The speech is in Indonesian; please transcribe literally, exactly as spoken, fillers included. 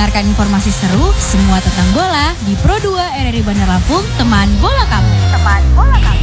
mendengarkan informasi seru semua tentang bola di Pro dua R R I Bandar Lampung, teman bola kamu. Teman bola kamu.